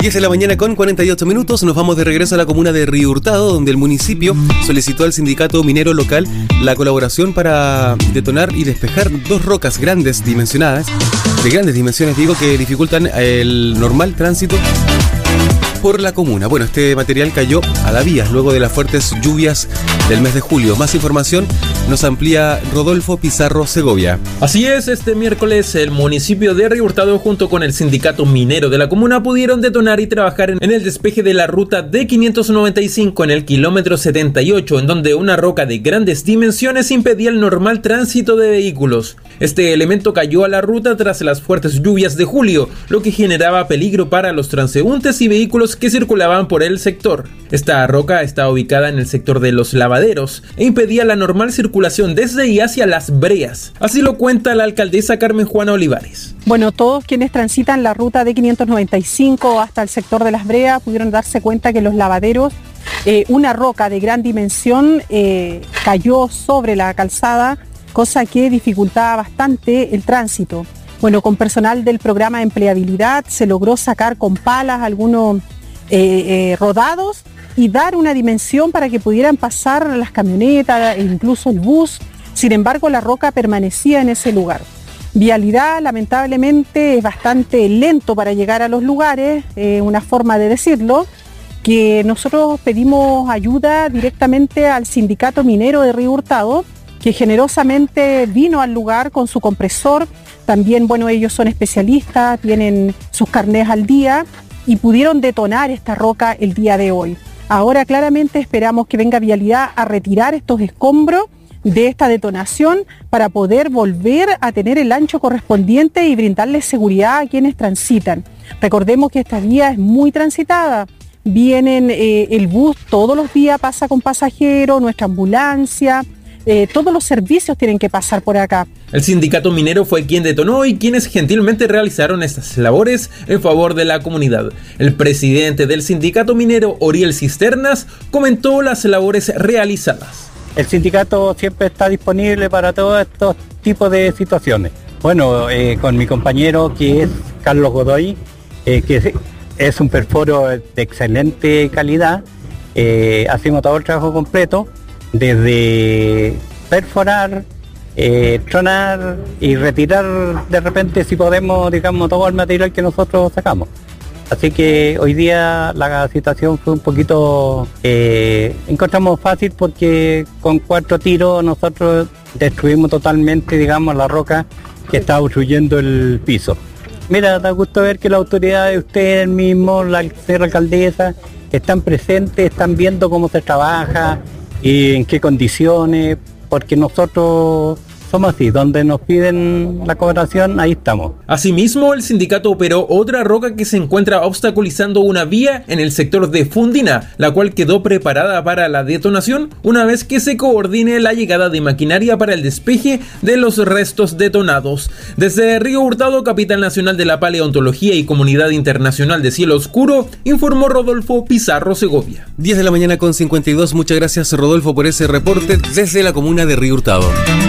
10 de la mañana con 48 minutos, nos vamos de regreso a la comuna de Río Hurtado, donde el municipio solicitó al sindicato minero local la colaboración para detonar y despejar dos rocas de grandes dimensiones, que dificultan el normal tránsito por la comuna. Bueno, este material cayó a la vía luego de las fuertes lluvias del mes de julio. Más información nos amplía Rodolfo Pizarro Segovia. Así es, este miércoles el municipio de Río Hurtado junto con el sindicato minero de la comuna pudieron detonar y trabajar en el despeje de la ruta D595 en el kilómetro 78, en donde una roca de grandes dimensiones impedía el normal tránsito de vehículos. Este elemento cayó a la ruta tras las fuertes lluvias de julio, lo que generaba peligro para los transeúntes y vehículos que circulaban por el sector. Esta roca está ubicada en el sector de los lavaderos e impedía la normal circulación desde y hacia Las Breas. Así lo cuenta la alcaldesa Carmen Juana Olivares. Bueno, todos quienes transitan la ruta de 595 hasta el sector de Las Breas pudieron darse cuenta que en los lavaderos una roca de gran dimensión cayó sobre la calzada, cosa que dificultaba bastante el tránsito. Bueno, con personal del programa de empleabilidad se logró sacar con palas algunos rodados y dar una dimensión para que pudieran pasar las camionetas e incluso el bus. Sin embargo, la roca permanecía en ese lugar. Vialidad, lamentablemente, es bastante lento para llegar a los lugares, una forma de decirlo, que nosotros pedimos ayuda directamente al sindicato minero de Río Hurtado, que generosamente vino al lugar con su compresor. También, bueno, ellos son especialistas, tienen sus carnés al día y pudieron detonar esta roca el día de hoy. Ahora claramente esperamos que venga Vialidad a retirar estos escombros de esta detonación para poder volver a tener el ancho correspondiente y brindarles seguridad a quienes transitan. Recordemos que esta vía es muy transitada. Vienen el bus todos los días, pasa con pasajeros, nuestra ambulancia. Todos los servicios tienen que pasar por acá. El sindicato minero fue quien detonó y quienes gentilmente realizaron estas labores en favor de la comunidad. El presidente del sindicato minero, Oriel Cisternas, comentó las labores realizadas. El sindicato siempre está disponible para todos estos tipos de situaciones. Bueno, con mi compañero que es Carlos Godoy, que es un perforo de excelente calidad, hacemos todo el trabajo completo, desde perforar, tronar y retirar de repente, si podemos, digamos, todo el material que nosotros sacamos. Así que hoy día la situación fue un poquito, encontramos fácil porque con 4 tiros nosotros destruimos totalmente, digamos, la roca que está obstruyendo el piso. Mira, da gusto ver que las autoridades, ustedes mismos, la señora alcaldesa, están presentes, están viendo cómo se trabaja y en qué condiciones, porque nosotros somos así, donde nos piden la cooperación, ahí estamos. Asimismo, el sindicato operó otra roca que se encuentra obstaculizando una vía en el sector de Fundina, la cual quedó preparada para la detonación una vez que se coordine la llegada de maquinaria para el despeje de los restos detonados. Desde Río Hurtado, capital nacional de la paleontología y comunidad internacional de cielo oscuro, informó Rodolfo Pizarro Segovia. 10 de la mañana con 52, muchas gracias Rodolfo por ese reporte desde la comuna de Río Hurtado.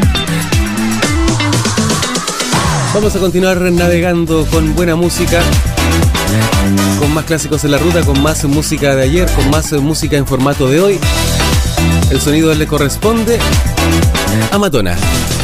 Vamos a continuar navegando con buena música, con más clásicos en la ruta, con más música de ayer, con más música en formato de hoy. El sonido le corresponde a Madonna.